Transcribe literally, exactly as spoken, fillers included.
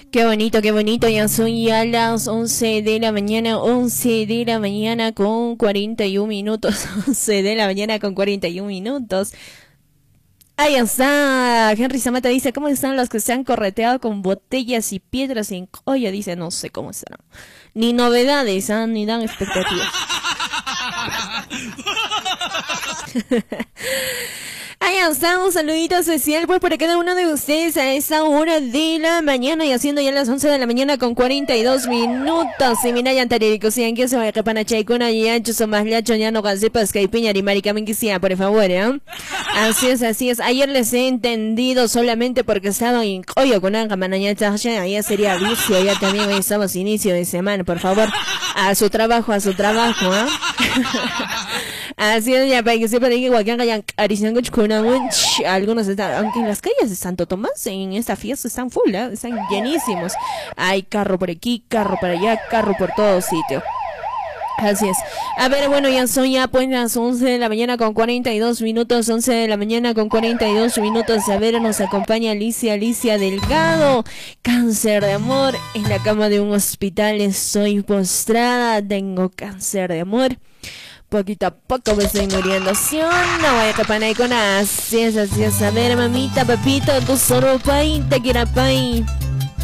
Qué bonito, qué bonito, ya son ya las once de la mañana, once de la mañana con cuarenta y un minutos, once de la mañana con cuarenta y un minutos. Ahí está, Henry Zamata dice, ¿cómo están los que se han correteado con botellas y piedras en olla? Dice, no sé cómo estarán. Ni novedades, ¿eh? Ni dan expectativas. Ahí está, un saludito especial pues para cada uno de ustedes a esa hora de la mañana y haciendo ya las once de la mañana con cuarenta y dos minutos. Y mira ya anterior, si en que se va a repana chaicona y ancho son más lacho ya no gasepas que piña y maricamen que sea, por favor, ¿eh? Así es, así es. Ayer les he entendido solamente porque estaba en coyo con Anga Manañata, ya sería vicio, ya también hoy estamos inicio de semana, por favor. A su trabajo, a su trabajo, ¿eh? Así es, ya para que sepan que Huacán hayan arisangos con algunos están, aunque en las calles de Santo Tomás en esta fiesta están full, ¿eh? Están llenísimos. Hay carro por aquí, carro para allá, carro por todo sitio. Así es. A ver, bueno, ya son ya pues las once de la mañana con cuarenta y dos minutos, once de la mañana con cuarenta y dos minutos. A ver, nos acompaña Alicia, Alicia Delgado. Cáncer de amor, en la cama de un hospital estoy postrada, tengo cáncer de amor. Poquito a poco me estoy muriendo, ¿sí o no? Voy a capar ahí con así es, así es. A ver, mamita, papito, tu solo pay, te quiero pay.